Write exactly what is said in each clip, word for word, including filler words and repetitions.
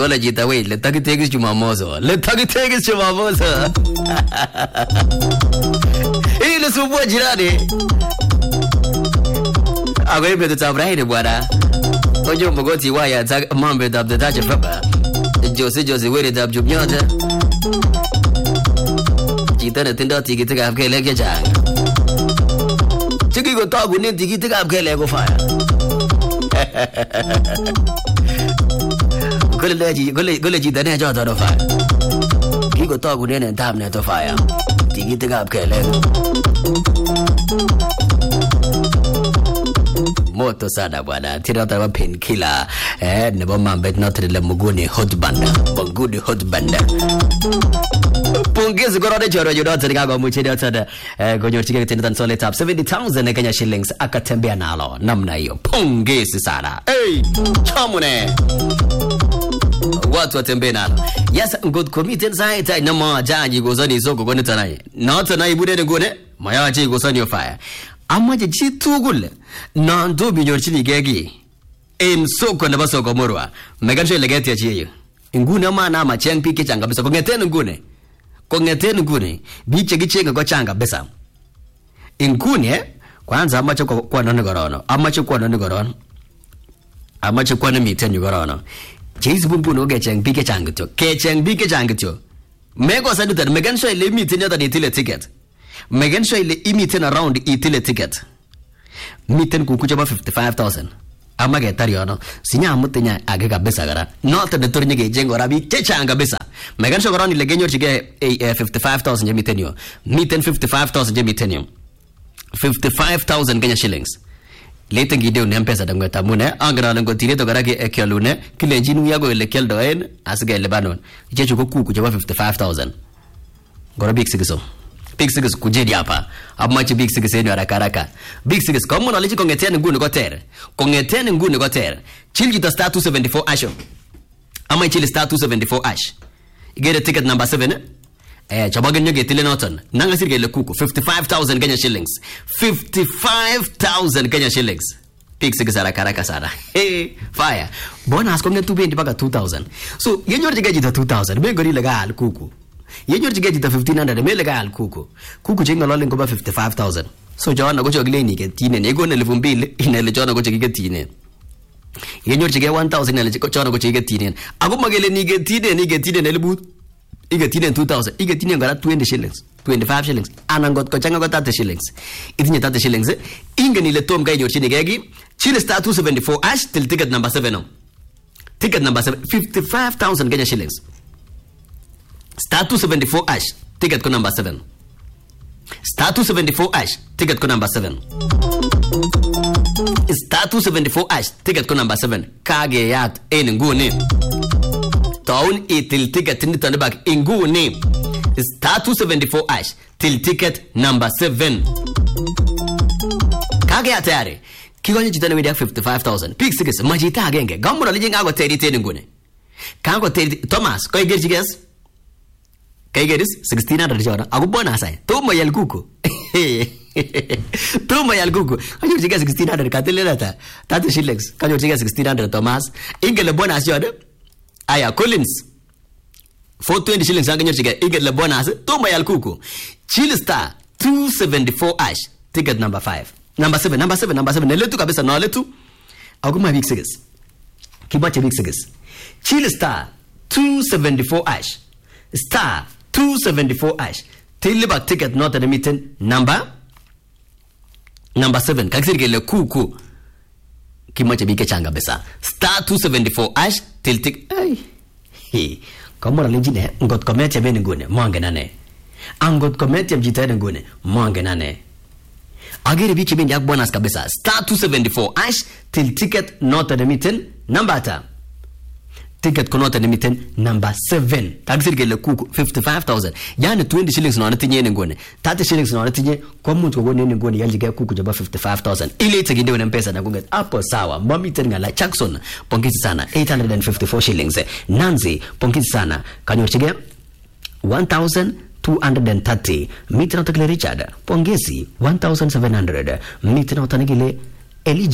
Kole chito wait, let takitegis Jumamoso. Let takitegis Jumamoso. Ile subuhi jirani. Ako ibe tutabrahi bwana. Ojo mogoti waya tag mambe dab the daje faba. Jose Jose wele dab jubnyota. Chita na tinda tiki tika apkele ke jang. Chiki go tagu ni tiki tika apkele go fire. Gole leji gole gole chita ne jota do fire. Kiki go tagu ne ne dam ne to fire. Tiki tika apkele. Moto sana bwana tira tawa painkiller eh nebo mambe not le muguni hot banda muguni hot banda pongezi gorode choro yote ngago muchidi tada eh gonyorchike tena tansole tap seventy thousand Kenya shillings akatembea nalo namna hiyo pongezi sana hey chamune watu watembea nalo yes good committee site na majaji gozani soko gone tanai not tanai bude ngone mayaji gozani fire amaje chitugul nando binyorchini gegi en soko na basoko morwa megansho legeti achiyo ngune mana macheng pike changa bisa kongeten ngune kongeten ngune biche gichenga go changa bisa ngune kwanza amache kwa none gorono amache kwa none gorono amache kwa miten gorono jesu bumbuno gecheng pike changa to kecheng pike changa to mego sadutar megansho le miten yata ditile ticket megansho ile imiten around itile ticket miten kukucha ba fifty-five thousand ama ge tariono sinya mutenya age kabisa gara not the tornye ge jengo rabi chechanga bisa megan shogoroni le genyor chige fifty-five thousand miten yo miten fifty-five thousand miten yo fifty-five thousand Kenya shillings lete ngide ne mpesa dangweta mune angra lengo tire to gara ge ekyalune kilenjinu yago le keldo en asge lebanon chechu ko kukucha ba fifty-five thousand gora big sigiso Big Six kujedi hapa. Amache Big Six yenu haraka haraka. Big Six kama unalichi kongeteni ngune kwa tere. Kongeteni ngune kwa tere. Chili to star two seventy-four ash. Ama chili star two seventy-four ash. Get a ticket number seven. Eh chabaga nyoge tile noton. Nanga sirge le kuku fifty-five thousand Kenya shillings. fifty-five thousand Kenya shillings. Big Six haraka haraka sana. Hey, fire. Bonus kongetu bendi paka two thousand. So yenyo jigaji ta two thousand. Be gori lega al kuku. Yenyor jigeti ta fifteen hundred me lega al kuku kuku jenga lole ngoba fifty-five thousand so jona go chogle ni ke tine ne go ne two thousand ine le jona go chige tine yenyor jige one thousand ne jona go chige tine ago magele ni ke tine ni ke tine ne lebu ige tine two thousand ige tine ngara twenty shillings twenty-five shillings anangot ko changa go thirty shillings itinye thirty shillings inge ni le tom ga yenyor chini gegi chile star two seventy-four ash till ticket number seven ticket number seven fifty-five thousand Kenya shillings Star two seventy-four ash, ticket ko number seven. Star two seventy-four ash, ticket ko number seven. Star two seventy-four ash, ticket ko number seven. Kage yat en ngune. Town itil ticket ni tanibak ingune. Star two seventy-four ash, till ticket number seven. Kage yat yare. Kigonye jitane media fifty-five thousand. Big Six majita agenge. Gambo lijinga go thirty ten ngune. Kango thirty Thomas, ko igerji guess? Kaigeris sixteen hundred jora agu bona sai to mayal kuku to mayal kuku kanyo jiga sixteen hundred katele data thirty shillings kanyo jiga sixteen hundred Thomas ingele bonus jora aya Collins four twenty shillings kanyo jiga ingele bonus to mayal kuku Chill Star two seventy-four ash ticket number five number seven number seven number seven neletu kabisa na letu agu ma Big Six kibache Big Six Chill Star two seventy-four ash star two seventy-four ash tiliba ticket not the meeting number number seven kakisirike le kuku kimache bike changa besa star two seventy-four ash til tik ay he kamora lenjine ngot komete bene ngune mange nane angot komete mjita ngune mange nane agere bike bene yak bonus kabisa star two seventy-four ash til ticket not the meeting number ta ticket konota limiten number seven tagisirike le kuku fifty-five thousand yani twenty shillings na natinye ngone thirty shillings na natinye kwa mtu kwa nene ngone yaljike kuku jaba fifty-five thousand ile iteginde wena mpesa na kunga hapo sawa mami tenga la Jackson pongezi sana eight hundred fifty-four shillings Nancy pongezi sana kanyochige one thousand two hundred thirty mitra takle Richard pongezi one thousand seven hundred mitra tanigile Elijah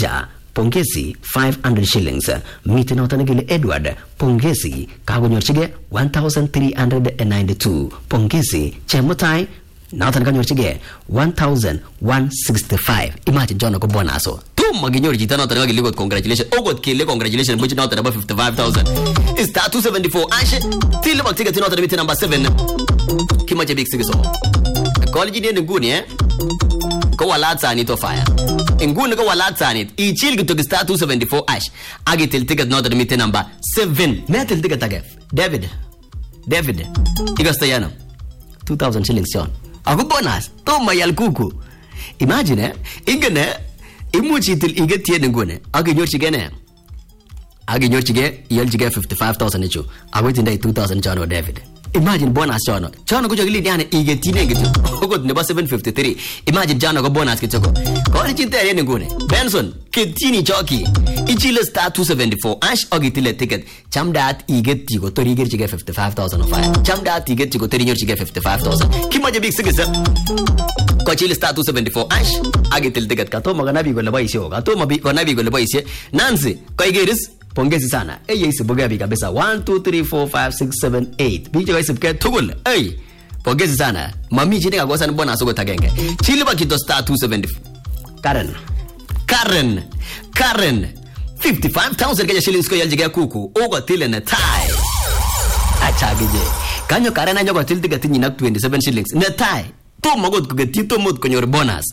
Pongezi five hundred shillings. Mite noto nekile Edward Pongezi kakonyorchige one thousand three hundred ninety-two. Pongezi Chemutai noto kanyorchige one thousand one hundred sixty-five. Imagine John ko bonaso. Tuma ginyor jita noto nekile congratulations. Ogot kile congratulations buchi noto about fifty-five thousand. Is star two seventy-four ashe tile bak ticket noto mite number seven. Kimache big sigiso. College ni nguni eh. Ko wala tsani to fire. Nguni ko wala tsani. I chilgi to star two seventy-four ash. Agi til ticket not the meeting number seven. Metal ticket agef. David. David. Igastayano. two thousand shillings John. Ako bonus. To mayal kuku. Imagine eh. Ingene imuchi til igeti nguni. Agi nyor chigene. Agi nyor chige yel chige fifty-five thousand echo. Ako tindai two thousand John or David. Imagine bonus John. John ko jogili diane igeti ne gitu. Ogot nebo seven fifty-three. Imagine John ko bonus kitoko. Ko ni chinte yene ngune. Benson ketini choki. Ichile star two seventy-four ash ogitile ticket. Chamdat igeti go tori gerchi ge fifty-five thousand of fire. Chamdat igeti go tori gerchi ge fifty-five thousand. Kimaje big sigisa. Ko chile star two seventy-four ash agitil ticket kato magana bi go leba isi oga. To mabi ko nabi go leba isi. Nancy ko igeris pongezi sana. Eye isi bogabi kabisa. one two three four five six seven eight. Bicho isi bke tugul. Ey. Pongezi sana. Mami chini kagosa ni bona sogo tagenge. Chile ba kito star two seventy-four. Karen. Karen. Karen. fifty-five thousand Kenya shillings ko yaljige kuku. Ogo tile na tie. Acha gije. Kanyo Karen anyo ko tilti gati nyinak twenty-seven shillings. Na tie. To magot ko gati to mod ko nyor bonus.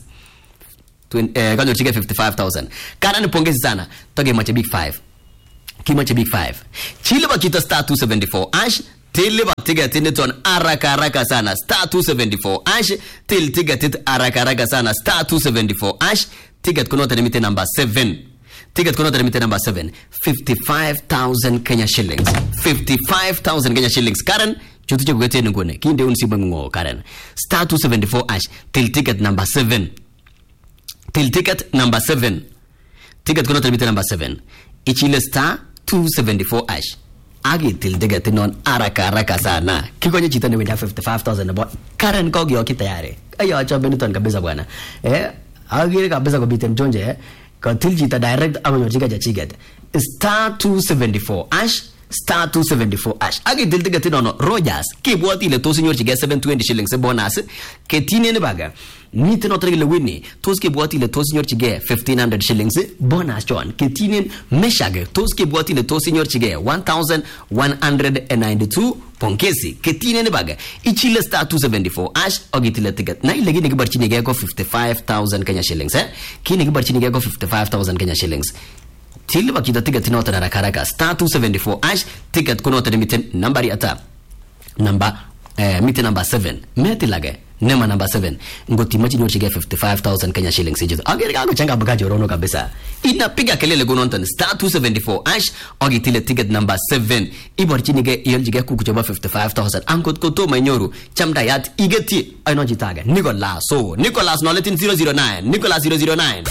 Eh kanyo chige fifty-five thousand. Karen pongezi sana. Toge mache big five. Kimache big five. Chile ba kita star two seventy-four ash till ba ticket in ton araka araka sana star two seventy-four ash till ticket it araka araka sana star two seventy-four ash ticket kuno limit number seven. Ticket kuno limit number seven. fifty-five thousand Kenya shillings. fifty-five thousand Kenya shillings. Karen chutu che kugete ngone. Kinde unsi bango Karen. Star two seventy-four ash till ticket number seven. Till ticket number seven. Ticket kuno limit number seven. Ichile star two seventy-four ash. Agi til ticket non araka araka sana. Kikonye chita ni wenda fifty-five thousand about. Karen kogi oki tayari. Ayo acha benuton kabisa bwana. Eh, agi kabisa kubite mtonje eh. Kwa til chita direct ama nyochika jachiget. Star two seventy-four ash. Star two seventy-four ash. Agi til ticket non Rogers. Kibwati ile tosi nyochika seven twenty shillings bonus. Ketine ne baga. Nite notre le winni. Toski bwati le tosi nyochige fifteen hundred shillings bonus John. Ketine meshage. Toski bwati le tosi nyochige one thousand one hundred ninety-two Pongezi. Ketine ne baga. Ichile star two seventy-four ash ogitile ticket. Na ile gini kibarchini ge ko fifty-five thousand Kenya shillings eh. Kini kibarchini ge ko fifty-five thousand Kenya shillings. Tili bakita ticket inota na rakaraka star two seventy-four ash ticket kunota limiten nambari ata. Number eh mite number seven. Meti lage. Nema number seven. Ngoti machi nyochige fifty-five thousand Kenya shillings ijitu. Agiri kako changa bagaji orono kabisa. Ina piga kelele gunonton star two seventy-four ash ogitile ticket number seven. Iborchini ge yonjige kukuchoba fifty-five thousand. Ankot koto manyoru chamda yat igeti ayno jitaga. Nicolas so Nicolas no letin zero zero nine. Nicolas zero zero nine.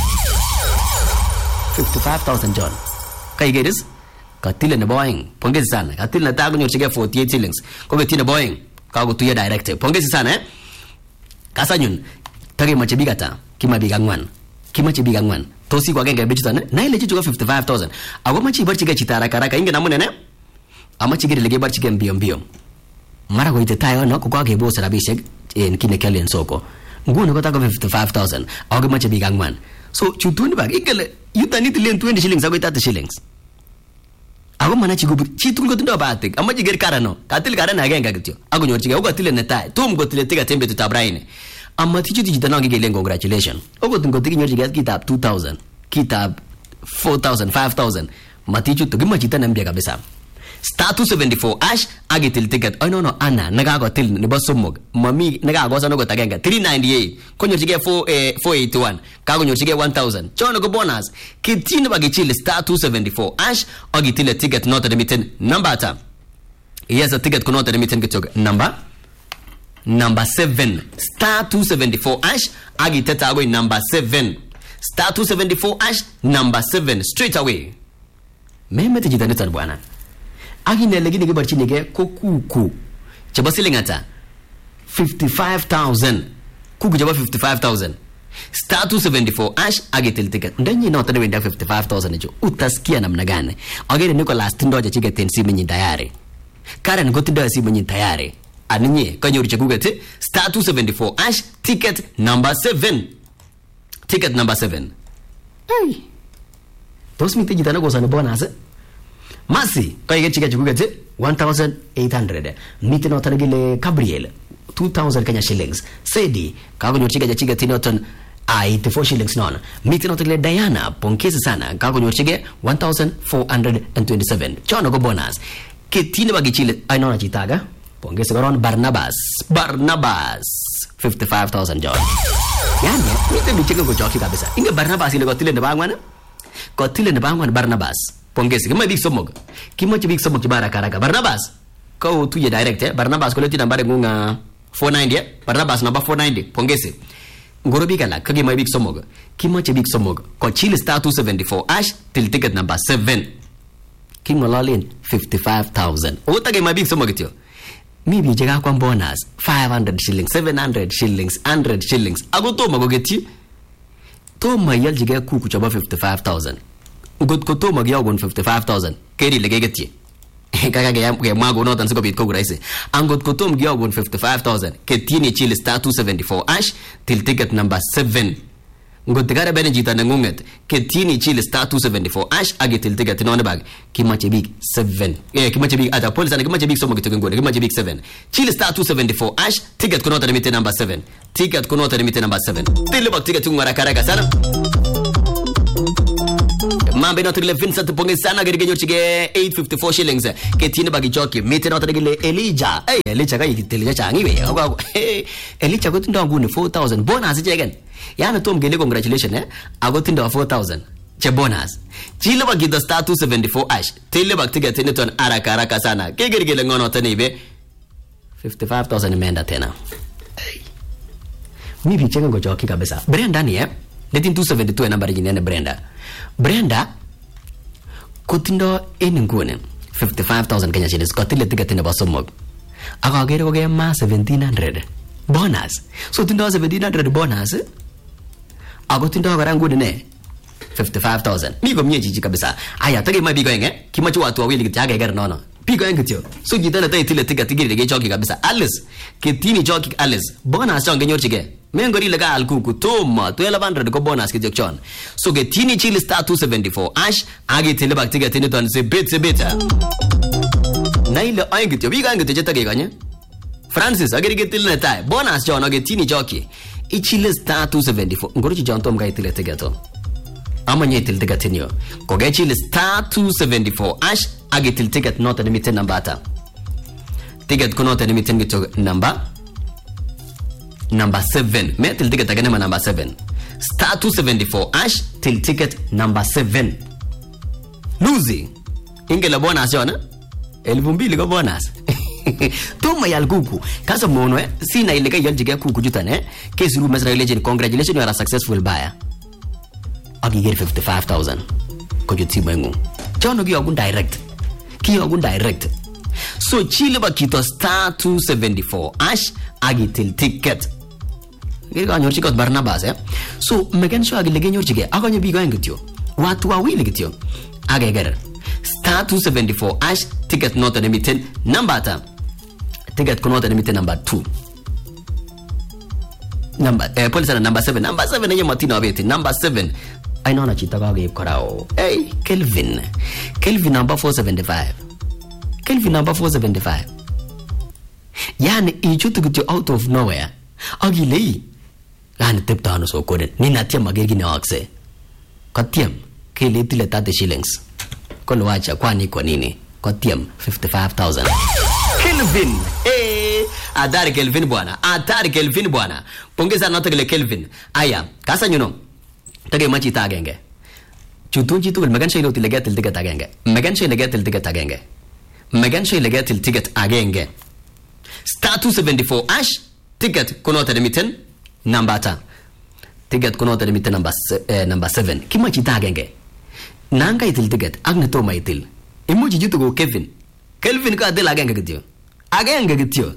fifty-five thousand John. Kai geris? Katile na Boeing. Pongezi sana. Katile na tago nyochige forty-eight shillings. Koge tina Boeing. Kago tuya director. Pongezi sana eh. Kasanyun tage mache bigata kima bigangwan kima che bigangwan tosi kwa genge bechuta ne na ile chicho fifty-five thousand ago machi barchi ga chitara karaka inga namune ne amachi gere lege barchi ga mbio mbio mara go ite tayo no ko kwa ge bo sara bishe en kine kalen soko nguno ko tago fifty-five thousand ago mache bigangwan so chutuni bag igele yutani tilen twenty shillings ago thirty shillings ago mana chigo chitul go tindo batik amachi gere karano katil karana genga gityo ago nyorchi ga tile ne tai tum go tile tiga tembe tutabraine amma tichu tichu tanangi gele congratulations ogo tungo tigi nyorchi ga kitab two thousand kitab four thousand five thousand matichu to gima chita nambia kabisa star two seventy-four ash agitil ticket oh no no ana naga go til ne basomog mami naga go sanogo tagenga three ninety-eight ko nyorchi ga four eighty-one ka go nyorchi ga one thousand chono go bonus kitine bagichile star two seventy-four ash agitil ticket not limited number ta yes a ticket not limited kitog number number seven star two seventy-four ash agiteta go number seven star two seventy-four ash number seven straight away meme tijidane tan bwana agine legini ge barchi nege kokuku chaba silingata fifty-five thousand kuku chaba fifty-five thousand star two seventy-four hash agitil ticket ndanyi noto ne wenda fifty-five thousand hicho utasikia namna gani. Agere Nicholas tindo je chike ten simu nyi tayari. Karen go tindo simu nyi tayari. Aninye kanyoru chekugete star two seventy-four hash ticket number seven. Ticket number seven. Hey. Tos mite jitana go sana bonus. Masi kaya chike chekugete one thousand eight hundred. Mite noto gile Gabriel two thousand Kenya shillings. Sedi kago nyochika chike tinoton eighty-four shillings non. Mite noto gile Diana pongezi sana kago nyochike one thousand four hundred twenty-seven. Chono go bonus. Ketine bagi chile ay nona chitaga. Pongezi koron Barnabas. Barnabas fifty-five thousand John. Yani mite bichike go joki kabisa. Inge Barnabas ile gotile ne bangwana. Gotile ne bangwana Barnabas. Pongezi kama big somog. Kimo chi big somog chibara karaka. Barnabas. Ko tuye direct eh. Barnabas ko leti nambare ngunga four ninety eh. Barnabas number four ninety. Pongezi. Ngoro bigala kage mai big somog. Kimo chi big somog. Ko chile star two seventy-four hash till ticket number seven. Kimo lalin fifty-five thousand. Utage mai big somog tio. Maybe jega kwa bonus five hundred shillings, seven hundred shillings, one hundred shillings. Ago to mago geti. To mayal jega kuku chaba fifty-five thousand. Ugot ko to magya gon fifty-five thousand. Keri lege geti. Kaka ga ya mago no tan siko bit ko guraise. Angot ko to magya gon fifty-five thousand. Ketini chile star two seventy-four hash till ticket number seven. Ngot gara bene jita nangunget. Ketini chile star two seventy-four hash agi till ticket no bag. Kimache big seven. Eh kimache big ata police ana kimache big somo gito ngone. Kimache big seven. Chile star two seventy-four hash ticket kunota limit number seven. Ticket kunota limit number seven. Tile bak ticket ngora karaka sana. Mambe no trile Vincent pongezi sana gari genyo chige eight fifty-four shillings. Ketini bagi choki mite no trile Elijah. Eh Elijah kai Elijah changi we. Eh Elijah ko tindo ngune four thousand bonus chegen. Yana tom gele congratulations eh. Ago tindo four thousand. Che bonus. Chile bagi the star two seventy-four hash. Tile bak ticket ni ton araka araka sana. Ke gari gele ngono tani be fifty-five thousand imeenda tena. Mimi chega ngo choki kabisa. Brenda ni eh. Letin two seventy-two nambari nyingine Brenda. Brenda kutindo eni ngune fifty-five thousand Kenya shillings kotile ticket ne basomog. Akagere ko ge ma seventeen hundred bonus. So tindo seventeen hundred bonus. Ago tindo gara ngune ne fifty-five thousand. Miko mnyeji kabisa. Aya tage mai bigo enge kimachi watu wawili kitaga gara nono. Pigo enge tio. So jitana tai tile ticket tigiri ge choki kabisa. Alice ketini choki Alice. Bonus chonge nyorchige. Mengori lega alkuku toma twelve hundred ko bonus ke jokchon. So get tini chili star two seventy-four hash agi tele bak tiga tini ton se bit se bit. Na ile aingi tyo biga aingi tyo tage ganye. Francis agiri get tele tai bonus jon agi tini joki. I chili star two seventy-four ngoro chi jon tom ga tele tege to. Amanye tele tege tinyo. Ko ge chili star two seventy-four hash agi tele ticket not the mitten number ta. Ticket ko not the mitten gito number number seven. Me till ticket again number seven. Star two seventy-four hash till ticket number seven. Luzi. Inge la bonus yona. Elfu mbili ko bonus. Tuma yal kuku. Kasa mono eh. Sina ile ka yal jige kuku jutane eh. Case room Mesra legend. Congratulations, you are a successful buyer. Agi get fifty-five thousand. Ko juti mengu. Chono gi ogun direct. Ki ogun direct. So chile ba kito star two seventy-four hash agi till ticket. Gega nyorchi kot Barnabas eh. So megen sure agi lege nyorchi ge agonyo bigo engityo. Watu wawili gityo. Age ger. Star two seventy-four hash ticket not limited number ta. Ticket not limited number two. Number eh police number seven. Number seven yenye matino abeti. Number seven. I know na chitaka ge korao. Hey Kelvin. Kelvin number four seventy-five. Kelvin number four seventy-five. Yani ichutu gityo out of nowhere. Agi lei. Lani teptano so koden. Nina tiam magegi ne akse. Katiam kele tile thirty shillings. Kono wacha kwani kwa nini? Katiam fifty-five thousand. Kelvin. Eh, adari Kelvin bwana. Adari Kelvin bwana. Pongeza na tagele Kelvin. Aya, kasa nyuno. Tage machi tagenge. Chutunji tu magan shay lo tilega til ticket agenge. Magan shay lega til ticket agenge. Magan shay lega til ticket agenge. Star two seventy-four hash ticket kono ta limiten number ta. Ticket kono ta limiten number eh, number seven. Kima chita agenge. Nanga itil ticket agne to maitil. Emoji jutu go Kevin. Kelvin ka del agenge gityo. Agenge gityo.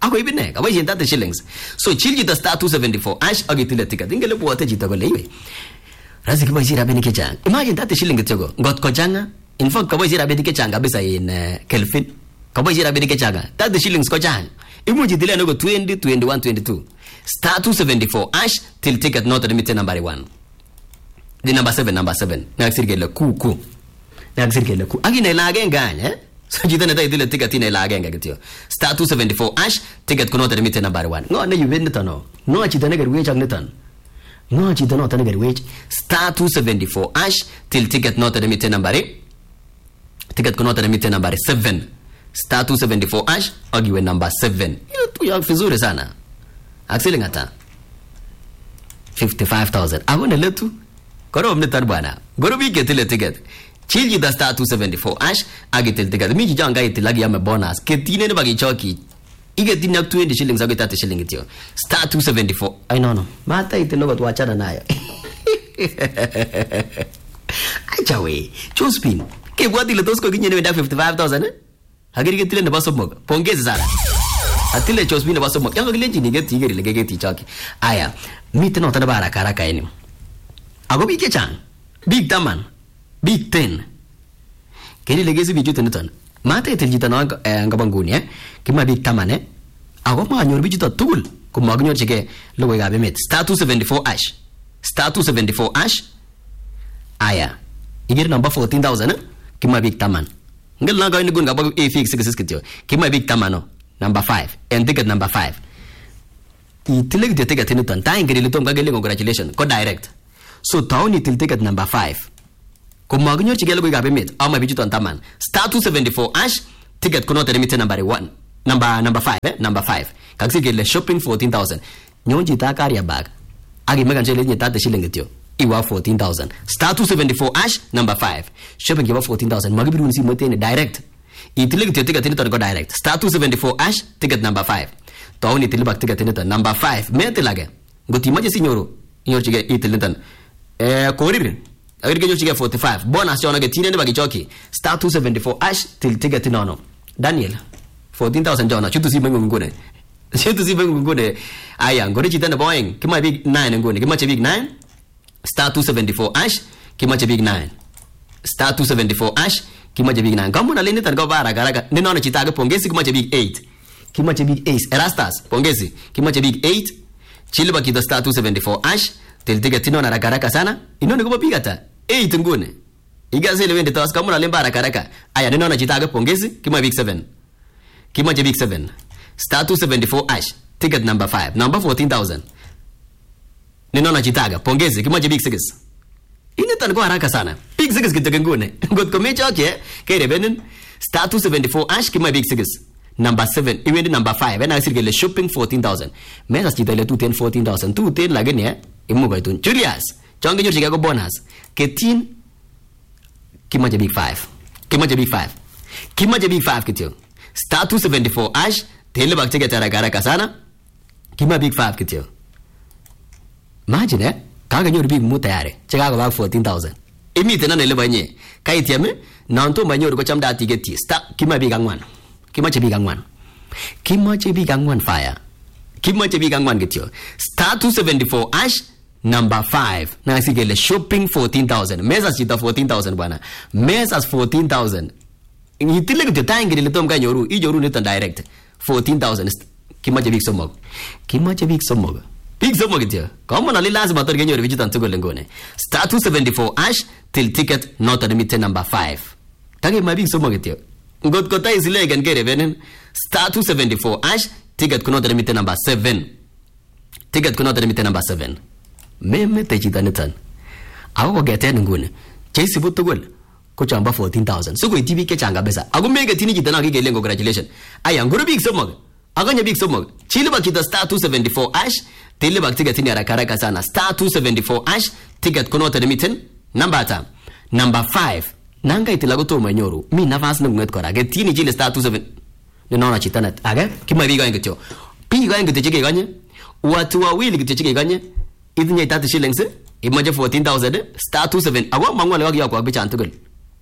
ako ibine kaboisien thirty shillings. So chill chito star two seventy-four ash akitile ticket. Ingele bwote chito kole iwe. Razi kiboisien rabinik chechang. Imagine thirty shillings kityo ngot ko changa. In fact kaboisien rabinik chechang kabisa in uh, Kelvin. Kaboisien rabinik chechang. thirty shillings ko chang. Imuji itile no twenty, twenty-one, twenty-two. Star two seventy-four ash till ticket not limited number one. The number seven, number seven. Naksirgele ku ku. Naksirgele ku. Agine lage nganya, eh? So jita neta itile ticket ine lage ngakityo. Star two seventy-four ash ticket kuno limited number one. No ne yuven netano. No chita neger wage ang netan. No chita no neger wage. Star two seventy-four ash till ticket not limited number eight. Ticket kuno limited number seven. Star two seventy-four ash agiwe number seven. Yo tu ya fizuri sana. Aksili ngata. fifty-five thousand. Ako na letu. Koro mnetan bwana. Goro bi ketile ticket. Chilji da star two seventy-four ash agitil ticket. Mi janga itilagi ya me bonus. Ketine ne bagi choki. Ige tinya twenty shillings age thirty shillings ityo. Star two seventy-four. Ay no no. Mata itilo got wachana nayo. Acha we. Chospin. Ke bwati le tosko kinye ne fifty-five thousand eh? Hagiri ketile ne baso mog. Pongezi sana. Atile chospin ne baso mog. Yango kilenji ni geti igeri le geti choki. Aya. Mite no tada bara karaka eni. Ago big chan. Big taman. Big ten. Keni legezi biju tenetan. Mate eteljita na ngabanguni eh. Kima big taman eh. Ago ma nyor biju ta tugul. Kuma gnyor cheke lowe gabe met. Star two seventy-four ash. Star two seventy-four ash. Aya. Igir number fourteen thousand eh. Kima big taman. Ngel na gawin gun gabag A fix six kityo. Kima big tamano. Number five. And ticket number five. Itileg de ticket tenetan. Ta ingeri litom kagele congratulations. Ko direct. So town itil ticket number five. Kuma gnyor chigelo go gabe met. Ama biju tan taman. Star two seventy-four ash ticket kuno limited number one. Number number five eh? Number five. Kaksi gele shopping fourteen thousand. Nyonji ta kari bag. Agi megan chele nye tate shilling ityo. Iwa fourteen thousand. Star two seventy-four ash number five. Shopping iwa fourteen thousand. Magibiru nisi motene direct. Itileg de ticket tenetan go direct. Star two seventy-four ash ticket number five. Town itil bag ticket tenetan number five. Mete lage. Goti maje signoro. Nyor chige itiletan. Eh, korir. Agir kenyo chige forty-five. Bonus chona ke tine ne bagi choki. Star two seventy-four ash till ticket nono. Daniel. fourteen thousand jona. Chutu si bengu ngune. Chutu si bengu ngune. Aya, ngore chita na boing. Kima big nine ngune. Kima che big nine. Star two seventy-four ash. Kima che big nine. Star two seventy-four ash. Kima che big nine. Kamu na lene tan go bara garaga. Ne nono chita ke pongesi kima che big eight. Kima che big eight. Erastas. Pongesi. Kima che big eight. Chile baki da star two seventy-four ash. Til ticket tino na rakaraka sana. Inone kubo pigata. eight ngune. Iga zile wende tawas kamu na lemba rakaraka. Aya nino na chitaga pongezi. Kima big seven. Kima je big seven. Star two seventy-four ash. Ticket number five. Number fourteen thousand. Nino na chitaga pongezi. Kima je big six. Ine tan ko haraka sana. Big six kitake ngune. Ngot komecha okay. Kere benen. Star two seventy-four ash. Kima big six. Number seven. Iwendi number five. Ena sirgele shopping fourteen thousand. Mesa chita ile two ten fourteen thousand. two ten lageni eh. Imuga itun. Julius. Chonge nyo chigago bonus. Ketin. Kima je big five. Kima je big five. Kima je big five kityo. Star two seventy-four ash. Tele bak chike tara gara kasana. Kima big five kityo. Imagine eh. Kaga nyo big mu tayare. Chigago bag fourteen thousand. Imi tena nele banye. Kai tiame. Nanto banyo ko chamda tigeti. Star. Kima big angwan. Kima je big angwan. Kima je big angwan fire. Kima je big angwan kityo. Star two seventy-four ash. Number five. Na sigele shopping fourteen thousand. Mesas chita fourteen thousand bwana. Mesas fourteen thousand. Ngitile kute tangi le tom kanyoru. Ijoru netan direct. fourteen thousand. Kima je big somog. Kima je big somog. Big somog ityo. Kama na lila lazima tor kanyoru vijitan tugo lengone. Star two seventy-four ash till ticket not limited number five. Kage ma big somog ityo. Ngot kota isile gan kere venen. Star two seventy-four ash ticket kuno limited number seven. Ticket kuno limited number seven. Meme techita netan. Ago geten ngune. Chesi butugol. Ko chamba fourteen thousand. So ko T V ke changa besa. Ago mega tini jitana ke gelengo congratulations. Aya nguru big somog. Ago nya big somog. Chile ba kita star two seventy-four ash. Tele ba ticket ni arakara kasana. Star two seventy-four ash. Ticket kuno limited number ta. Number five. Nanga itilago to manyoru. Mi nafas nunget kora. Ke tini jile star two seven. Ni naona chitana. Aga kima biga ngityo. Biga ngityo chike ganye. Watu wawili ngityo chike ganye. Idnya thirty shillings. Imaje fourteen thousand. Star two seven. Awa mangwa lewa kwa bicha antugul.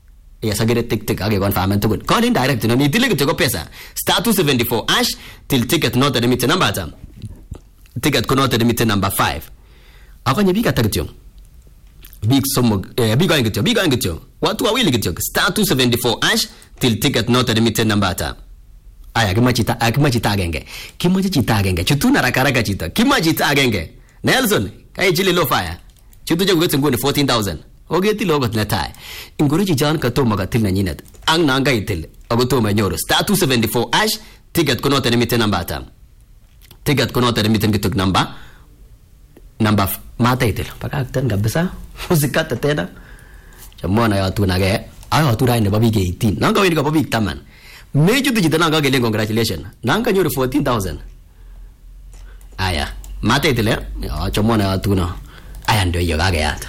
Yes, I get a tick tick. I get one farm to good. Call in direct. No need to look at pesa. Star two seventy-four ash till ticket not at the meter number. Ticket not at the meter number five. How can you be at the big some big going to big going to what do I will get you? Star two seventy-four ash till ticket not at the meter number. Aya kimachita akimachita agenge. Kimachita agenge. Chutuna rakaraka chita. Kimachita agenge. Nelson, kai chili low fire. Chutu jago gets ngone fourteen thousand. Ogeti logot na tai. Ingorichi jan ka to magatil na nyinet. Ang nanga itil. Agoto manyoro. Star two seventy-four ash ticket kono ta limit number ta. Ticket kono ta limit kituk number. Number mata itil. Pakaktan kabisa. Musikata tena. Chamona ya tu nage. Ayo tu rai ne babi ge eighteen. Nanga wini ka babi taman. Meju tu jita nanga gele congratulations. Nanga nyoro fourteen thousand. Aya. Mata itil ya. Chamona ya tu no. Aya ndo yo gage yata.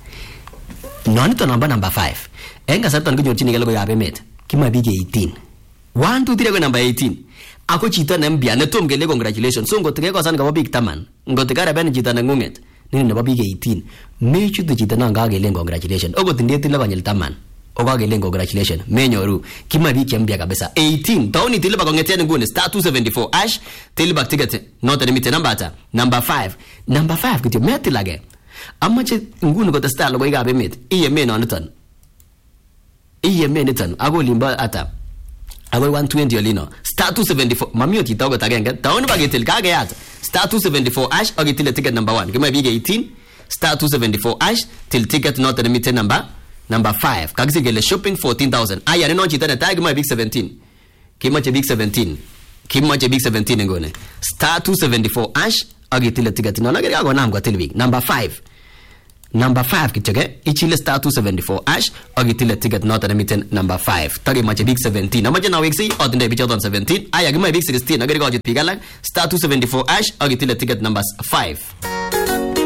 Non to number number five. Enga sa ton ko chini galo ya bemet. Kima bige eighteen. one two three go number eighteen. Ako chita na mbia na tom gele congratulations. So ngote ko san ka big taman. Ngote ka raben chita na ngunget. Ni na bige eighteen. Me chutu chita na nga gele congratulations. Ogo tinde tile banyel taman. Ogo gele congratulations. Me nyoru. Kima bige mbia kabisa. eighteen. Tawni tile ba ko ngete ngune star two seventy-four ash tile ba ticket not the meter number ta. Number five. Number five kiti meti lage. Amache ngunu ko testa lo ga bemit iye me no nutan iye me nutan ago limba ata ago one twenty olino star two seventy-four mami oti tago tagenga taon bagetel kage yat star two seventy-four ash ogitil ticket number one kema bige eighteen star two seventy-four ash till ticket not the meter number number five kagsigele shopping fourteen thousand aya no chita na tag my big seventeen kema che big seventeen kema che big seventeen ngone star two seventy-four ash ogitil ticket no lagere ago nam go telbig number five. Number five kichage ichile star two seventy-four ash ogitile ticket not at meeting number five tagi mache big seventeen amaje na wexi odinde bichodon seventeen aya gima big sixteen agari go jit pigala star two seventy-four ash ogitile ticket number five.